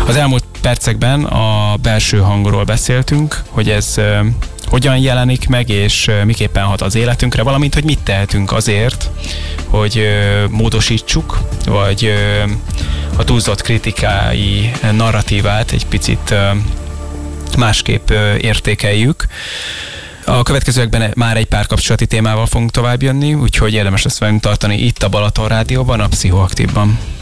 Az elmúlt percekben a belső hangról beszéltünk, hogy ez hogyan jelenik meg, és miképpen hat az életünkre, valamint, hogy mit tehetünk azért, hogy módosítsuk, vagy a túlzott kritikái narratívát egy picit másképp értékeljük. A következőekben már egy párkapcsolati témával fogunk tovább jönni, úgyhogy érdemes lesz velünk tartani itt a Balaton Rádióban, a Pszichoaktívban.